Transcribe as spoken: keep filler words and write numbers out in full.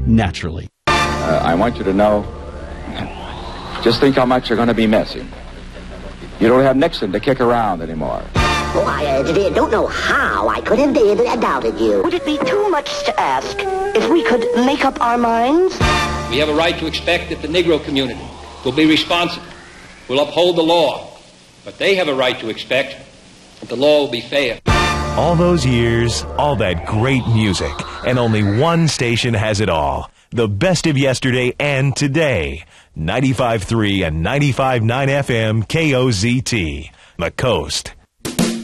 naturally. Uh, I want you to know, just think how much you're going to be missing. You don't have Nixon to kick around anymore. Oh, I uh, don't know how I could have uh, doubted you. Would it be too much to ask if we could make up our minds? We have a right to expect that the Negro community will be responsible, will uphold the law. But they have a right to expect that the law will be fair. All those years, all that great music, and only one station has it all. The best of yesterday and today. ninety-five point three and ninety-five point nine F M K O Z T. The Coast.